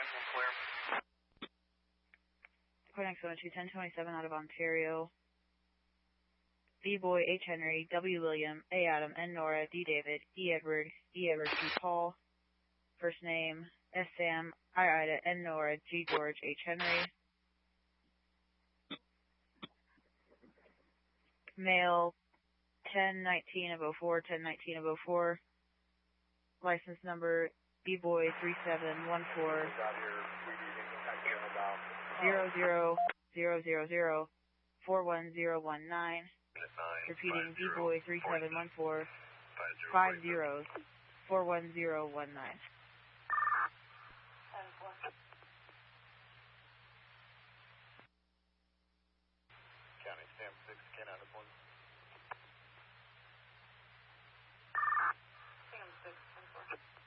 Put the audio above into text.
clear. Next one, 1027 out of Ontario. B-Boy, H. Henry, W. William, A. Adam, N. Nora, D. David, E. Edward, E. Edward, P. Paul. First name, S. Sam, I. Ida, N. Nora, G. George, H. Henry. Male, 1019 of 04, 1019 of 04. License number, B-Boy 3714 00000 41019. Repeating, B-Boy 3714 50 41019.